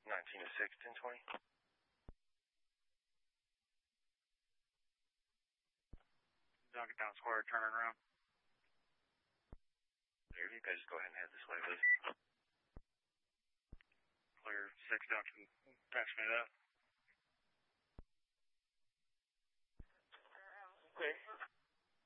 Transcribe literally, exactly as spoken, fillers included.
nineteen oh six, ten twenty. Duncantown Square, turning around. Clear, you guys go ahead and head this way, please. Clear, six Duncan, patch me that.